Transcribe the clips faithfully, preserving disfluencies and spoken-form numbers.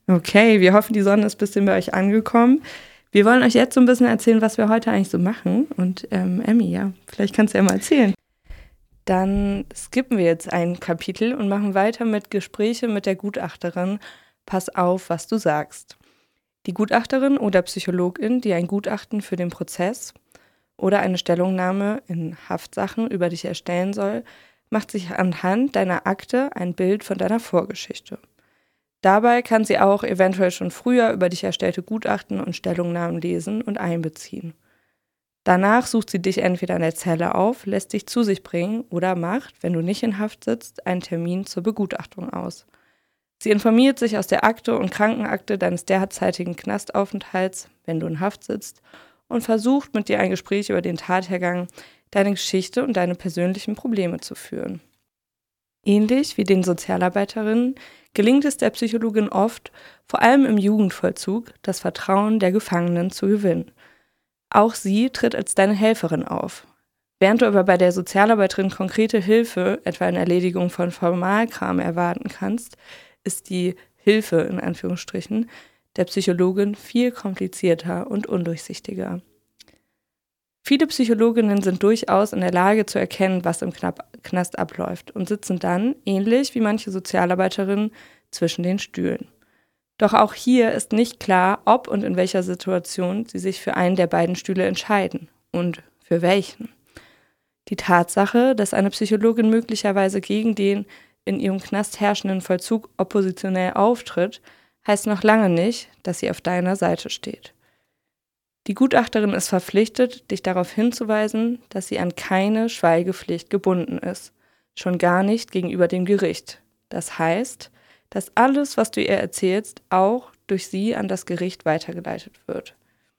Okay, wir hoffen, die Sonne ist ein bisschen bei euch angekommen. Wir wollen euch jetzt so ein bisschen erzählen, was wir heute eigentlich so machen. Und ähm, Emmy, ja, vielleicht kannst du ja mal erzählen. Dann skippen wir jetzt ein Kapitel und machen weiter mit Gespräche mit der Gutachterin. Pass auf, was du sagst. Die Gutachterin oder Psychologin, die ein Gutachten für den Prozess oder eine Stellungnahme in Haftsachen über dich erstellen soll, macht sich anhand deiner Akte ein Bild von deiner Vorgeschichte. Dabei kann sie auch eventuell schon früher über dich erstellte Gutachten und Stellungnahmen lesen und einbeziehen. Danach sucht sie dich entweder in der Zelle auf, lässt dich zu sich bringen oder macht, wenn du nicht in Haft sitzt, einen Termin zur Begutachtung aus. Sie informiert sich aus der Akte und Krankenakte deines derzeitigen Knastaufenthalts, wenn du in Haft sitzt, und versucht mit dir ein Gespräch über den Tathergang, deine Geschichte und deine persönlichen Probleme zu führen. Ähnlich wie den Sozialarbeiterinnen gelingt es der Psychologin oft, vor allem im Jugendvollzug, das Vertrauen der Gefangenen zu gewinnen. Auch sie tritt als deine Helferin auf. Während du aber bei der Sozialarbeiterin konkrete Hilfe, etwa in Erledigung von Formalkram, erwarten kannst, ist die Hilfe, in Anführungsstrichen, der Psychologin viel komplizierter und undurchsichtiger. Viele Psychologinnen sind durchaus in der Lage zu erkennen, was im Knast abläuft und sitzen dann, ähnlich wie manche Sozialarbeiterinnen, zwischen den Stühlen. Doch auch hier ist nicht klar, ob und in welcher Situation sie sich für einen der beiden Stühle entscheiden und für welchen. Die Tatsache, dass eine Psychologin möglicherweise gegen den in ihrem Knast herrschenden Vollzug oppositionell auftritt, heißt noch lange nicht, dass sie auf deiner Seite steht. Die Gutachterin ist verpflichtet, dich darauf hinzuweisen, dass sie an keine Schweigepflicht gebunden ist, schon gar nicht gegenüber dem Gericht. Das heißt, dass alles, was du ihr erzählst, auch durch sie an das Gericht weitergeleitet wird.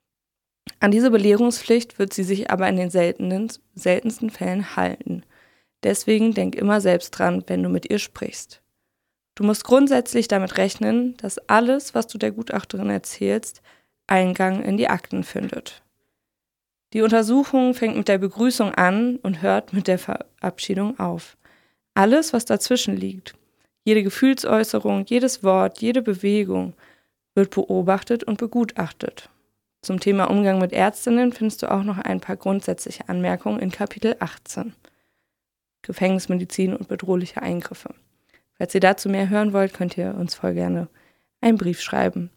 An diese Belehrungspflicht wird sie sich aber in den seltenen, seltensten Fällen halten. Deswegen denk immer selbst dran, wenn du mit ihr sprichst. Du musst grundsätzlich damit rechnen, dass alles, was du der Gutachterin erzählst, Eingang in die Akten findet. Die Untersuchung fängt mit der Begrüßung an und hört mit der Verabschiedung auf. Alles, was dazwischen liegt, jede Gefühlsäußerung, jedes Wort, jede Bewegung, wird beobachtet und begutachtet. Zum Thema Umgang mit Ärztinnen findest du auch noch ein paar grundsätzliche Anmerkungen in Kapitel achtzehn. Gefängnismedizin und bedrohliche Eingriffe. Falls ihr dazu mehr hören wollt, könnt ihr uns voll gerne einen Brief schreiben.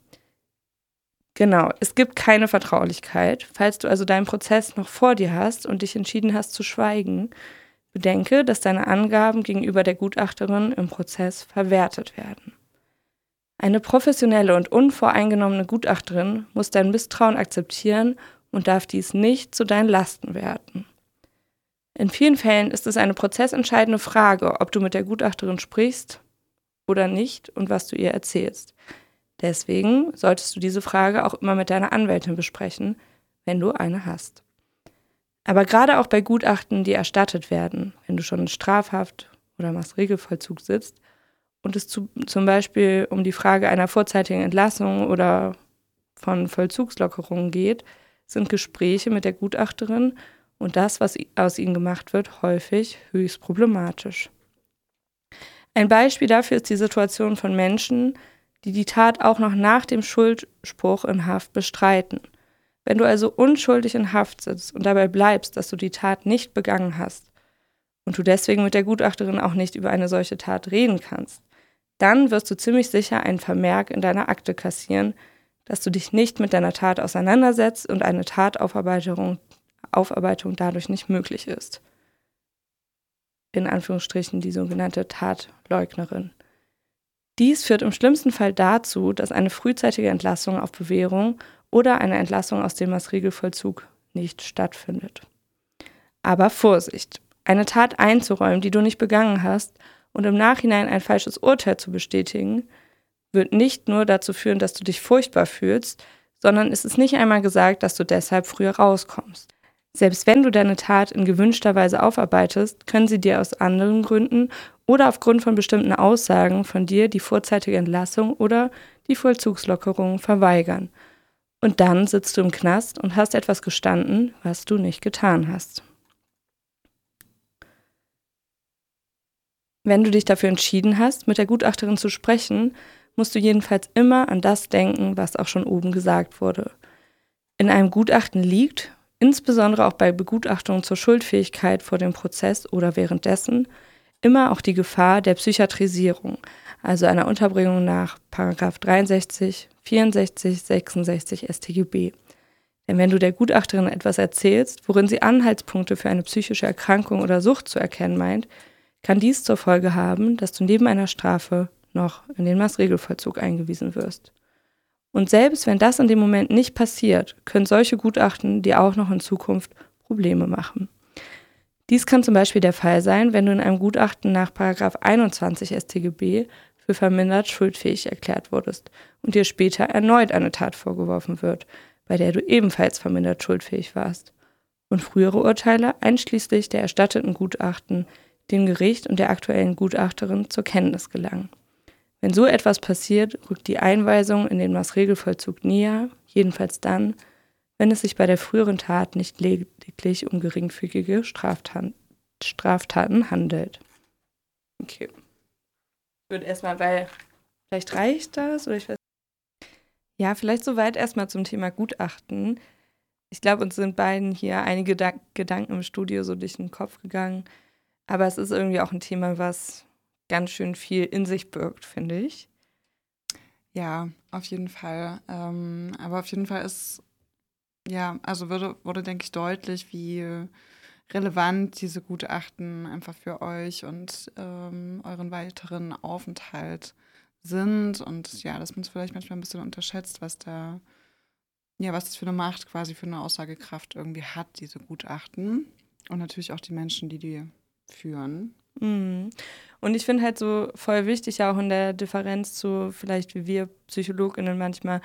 Genau, es gibt keine Vertraulichkeit. Falls du also deinen Prozess noch vor dir hast und dich entschieden hast zu schweigen, bedenke, dass deine Angaben gegenüber der Gutachterin im Prozess verwertet werden. Eine professionelle und unvoreingenommene Gutachterin muss dein Misstrauen akzeptieren und darf dies nicht zu deinen Lasten werten. In vielen Fällen ist es eine prozessentscheidende Frage, ob du mit der Gutachterin sprichst oder nicht und was du ihr erzählst. Deswegen solltest du diese Frage auch immer mit deiner Anwältin besprechen, wenn du eine hast. Aber gerade auch bei Gutachten, die erstattet werden, wenn du schon in Strafhaft oder Maßregelvollzug sitzt und es zu, zum Beispiel um die Frage einer vorzeitigen Entlassung oder von Vollzugslockerungen geht, sind Gespräche mit der Gutachterin und das, was aus ihnen gemacht wird, häufig höchst problematisch. Ein Beispiel dafür ist die Situation von Menschen, die die Tat auch noch nach dem Schuldspruch in Haft bestreiten. Wenn du also unschuldig in Haft sitzt und dabei bleibst, dass du die Tat nicht begangen hast und du deswegen mit der Gutachterin auch nicht über eine solche Tat reden kannst, dann wirst du ziemlich sicher einen Vermerk in deiner Akte kassieren, dass du dich nicht mit deiner Tat auseinandersetzt und eine Tataufarbeitung Aufarbeitung dadurch nicht möglich ist. In Anführungsstrichen die sogenannte Tatleugnerin. Dies führt im schlimmsten Fall dazu, dass eine frühzeitige Entlassung auf Bewährung oder eine Entlassung aus dem Maßregelvollzug nicht stattfindet. Aber Vorsicht! Eine Tat einzuräumen, die du nicht begangen hast, und im Nachhinein ein falsches Urteil zu bestätigen, wird nicht nur dazu führen, dass du dich furchtbar fühlst, sondern es ist nicht einmal gesagt, dass du deshalb früher rauskommst. Selbst wenn du deine Tat in gewünschter Weise aufarbeitest, können sie dir aus anderen Gründen oder aufgrund von bestimmten Aussagen von dir die vorzeitige Entlassung oder die Vollzugslockerung verweigern. Und dann sitzt du im Knast und hast etwas gestanden, was du nicht getan hast. Wenn du dich dafür entschieden hast, mit der Gutachterin zu sprechen, musst du jedenfalls immer an das denken, was auch schon oben gesagt wurde. In einem Gutachten liegt, insbesondere auch bei Begutachtungen zur Schuldfähigkeit vor dem Prozess oder währenddessen, immer auch die Gefahr der Psychiatrisierung, also einer Unterbringung nach Paragraph dreiundsechzig, vierundsechzig, sechsundsechzig S t G B. Denn wenn du der Gutachterin etwas erzählst, worin sie Anhaltspunkte für eine psychische Erkrankung oder Sucht zu erkennen meint, kann dies zur Folge haben, dass du neben einer Strafe noch in den Maßregelvollzug eingewiesen wirst. Und selbst wenn das in dem Moment nicht passiert, können solche Gutachten dir auch noch in Zukunft Probleme machen. Dies kann zum Beispiel der Fall sein, wenn du in einem Gutachten nach Paragraph einundzwanzig S t G B für vermindert schuldfähig erklärt wurdest und dir später erneut eine Tat vorgeworfen wird, bei der du ebenfalls vermindert schuldfähig warst. Und frühere Urteile, einschließlich der erstatteten Gutachten, dem Gericht und der aktuellen Gutachterin zur Kenntnis gelangen. Wenn so etwas passiert, rückt die Einweisung in den Maßregelvollzug näher, jedenfalls dann, wenn es sich bei der früheren Tat nicht lediglich um geringfügige Straftaten, Straftaten handelt. Okay. Ich würde erstmal, weil vielleicht reicht das, oder ich weiß. Ja, vielleicht soweit erstmal zum Thema Gutachten. Ich glaube, uns sind beiden hier einige da- Gedanken im Studio so durch den Kopf gegangen. Aber es ist irgendwie auch ein Thema, was ganz schön viel in sich birgt, finde ich. Ja, auf jeden Fall. Ähm, aber auf jeden Fall ist, ja, also wurde, wurde, denke ich, deutlich, wie relevant diese Gutachten einfach für euch und ähm, euren weiteren Aufenthalt sind. Und ja, dass man es vielleicht manchmal ein bisschen unterschätzt, was da, ja, was das für eine Macht quasi für eine Aussagekraft irgendwie hat, diese Gutachten. Und natürlich auch die Menschen, die die führen. Mhm. Und ich finde halt so voll wichtig, ja auch in der Differenz zu vielleicht, wie wir PsychologInnen manchmal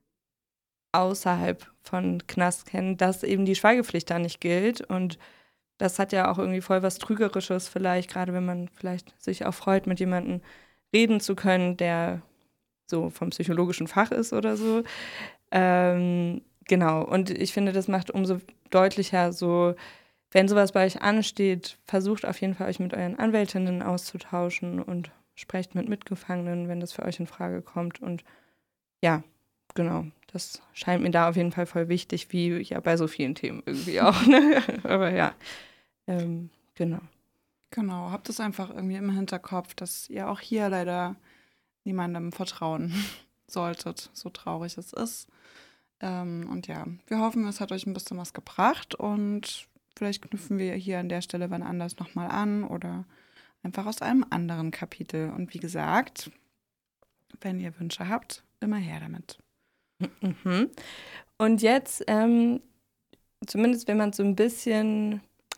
außerhalb von Knast kennen, dass eben die Schweigepflicht da nicht gilt. Und das hat ja auch irgendwie voll was Trügerisches vielleicht, gerade wenn man vielleicht sich auch freut, mit jemandem reden zu können, der so vom psychologischen Fach ist oder so. Ähm, genau, und ich finde, das macht umso deutlicher so, wenn sowas bei euch ansteht, versucht auf jeden Fall, euch mit euren Anwältinnen auszutauschen und sprecht mit Mitgefangenen, wenn das für euch in Frage kommt. Und ja, genau, das scheint mir da auf jeden Fall voll wichtig, wie ja bei so vielen Themen irgendwie auch. Ne? Aber ja, ähm, genau. Genau, habt es einfach irgendwie im Hinterkopf, dass ihr auch hier leider niemandem vertrauen solltet, so traurig es ist. Ähm, und ja, wir hoffen, es hat euch ein bisschen was gebracht und vielleicht knüpfen wir hier an der Stelle wann anders nochmal an oder einfach aus einem anderen Kapitel. Und wie gesagt, wenn ihr Wünsche habt, immer her damit. Mhm. Und jetzt, ähm, zumindest wenn man so ein bisschen,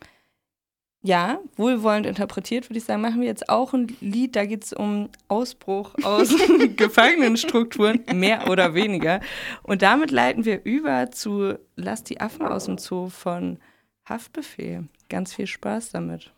ja, wohlwollend interpretiert, würde ich sagen, machen wir jetzt auch ein Lied, da geht es um Ausbruch aus Gefangenenstrukturen, mehr oder weniger. Und damit leiten wir über zu Lass die Affen aus dem Zoo von Haftbefehl. Ganz viel Spaß damit.